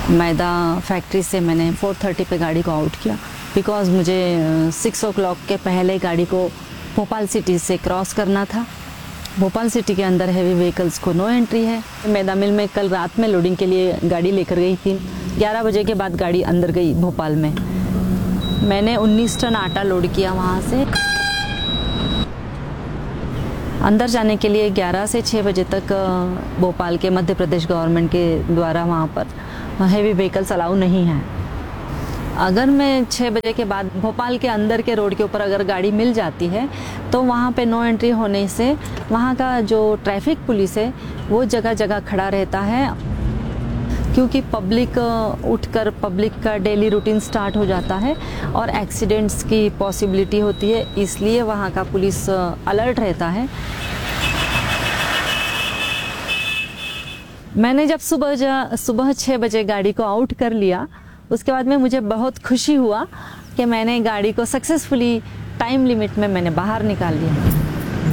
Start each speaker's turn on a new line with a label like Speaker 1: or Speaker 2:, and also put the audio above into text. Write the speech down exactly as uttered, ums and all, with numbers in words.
Speaker 1: मैदा factory से मैंने चार थर्टी पे गाड़ी को आउट किया, बिकॉज़ मुझे सिक्स ओ क्लॉक के पहले गाड़ी को भोपाल सिटी से क्रॉस करना था। भोपाल सिटी के अंदर हैवी व्हीकल्स को नो एंट्री है। मैदा मिल में कल रात में लोडिंग के लिए गाड़ी लेकर गई थी। ग्यारह बजे के बाद गाड़ी अंदर गई भोपाल में। मैंने उन्नीस टन आटा लोड किया वहाँ से। अंदर जाने के लिए ग्यारह से छः बजे तक भोपाल के मध्य प्रदेश गवर्नमेंट के द्वारा वहाँ पर हैवी व्हीकल्स अलाउ नहीं है। अगर मैं छः बजे के बाद भोपाल के अंदर के रोड के ऊपर अगर गाड़ी मिल जाती है तो वहाँ पे नो एंट्री होने से वहाँ का जो ट्रैफिक पुलिस है वो जगह जगह खड़ा रहता है, क्योंकि पब्लिक उठकर पब्लिक का डेली रूटीन स्टार्ट हो जाता है और एक्सीडेंट्स की पॉसिबिलिटी होती है, इसलिए वहाँ का पुलिस अलर्ट रहता है। मैंने जब सुबह सुबह छः बजे गाड़ी को आउट कर लिया, उसके बाद में मुझे बहुत खुशी हुआ कि मैंने गाड़ी को सक्सेसफुली टाइम लिमिट में मैंने बाहर निकाल लिया।